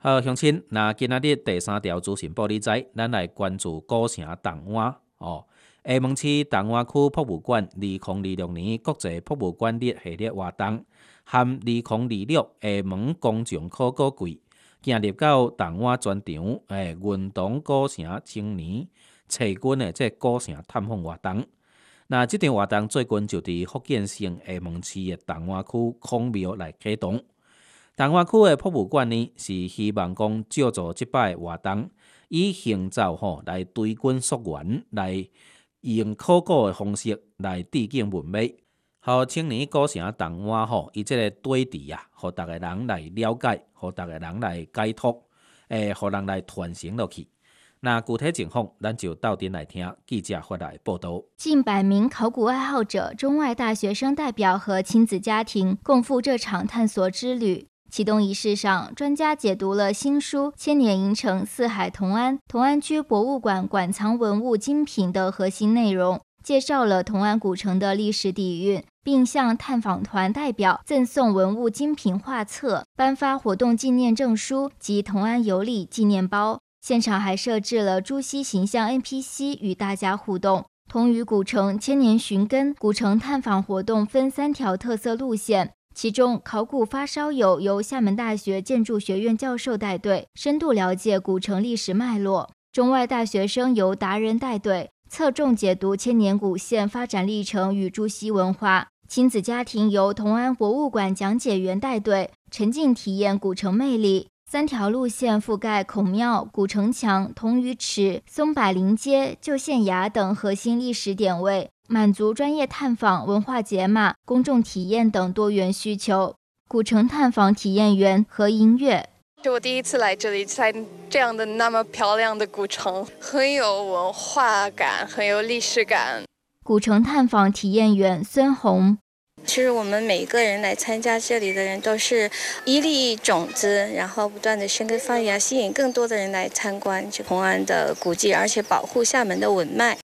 好，乡亲，那今仔日第3条资讯报你知，咱来关注古城童湾哦。厦门市童湾区博物馆2026年国际博物馆日系列活动，含2026厦门公众考古季，进入到童湾专场运动古城青年找军的这古城探访活动。那这场活动最近就伫福建省厦门市的童湾区孔庙来启动。童湾区的博物馆呢，是希望讲借助即摆的活动，以行走来追根溯源，来用考古的方式来致敬文明，互青年古城童湾伊即个对峙啊，互逐个人来了解，互逐个人来解脱，互人来传承落去。那具体情况，咱就到阵来听记者发来报道。 近100名考古爱好者、中外大学生代表和亲子家庭共赴这场探索之旅。启动仪式上，专家解读了新书《千年营城四海同安》同安区博物馆馆藏文物精品的核心内容，介绍了同安古城的历史底蕴，并向探访团代表赠送文物精品画册、颁发活动纪念证书及同安游历纪念包。现场还设置了朱熹形象 NPC 与大家互动。同于古城千年寻根，古城探访活动分3条特色路线。其中，考古发烧友由厦门大学建筑学院教授带队，深度了解古城历史脉络；中外大学生由达人带队，侧重解读千年古县发展历程与朱熹文化；亲子家庭由同安博物馆讲解员带队，沉浸体验古城魅力。3条路线覆盖孔庙、古城墙、铜鱼池、松柏林街、旧县衙等核心历史点位，满足专业探访、文化解码、公众体验等多元需求。古城探访体验员何音乐， 是我第一次来这里，在这样的那么漂亮的古城，很有文化感，很有历史感。 古城探访体验员孙红， 其实我们每一个人来参加这里的人都是一粒种子，然后不断的生根发芽，吸引更多的人来参观同安的古迹，而且保护厦门的文脉。